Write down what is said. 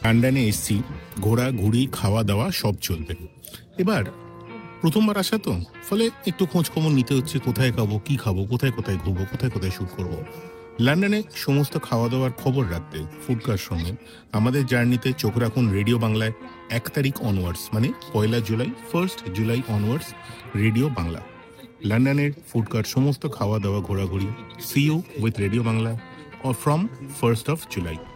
লন্ডনে এসছি, ঘোরাঘুরি খাওয়া দাওয়া সব চলবে। এবার প্রথমবার আসা তো, ফলে একটু খোঁজ খবর নিতে হচ্ছে, কোথায় খাবো, কি খাবো, কোথায় কোথায় ঘুরবো, কোথায় কোথায় শ্যুট করবো। লন্ডনে সমস্ত খাওয়া দাওয়ার খবর রাখতে ফুডকার সঙ্গে আমাদের জার্নিতে চোখ রাখুন রেডিও বাংলায়। 1 তারিখ অনওয়ার্ডস, মানে 1 জুলাই, 1 জুলাই অনওয়ার্ডস রেডিও বাংলা। লন্ডনের ফুডকার সমস্ত খাওয়া দাওয়া ঘোরাঘুরি। C you with radio Bangla from 1 July.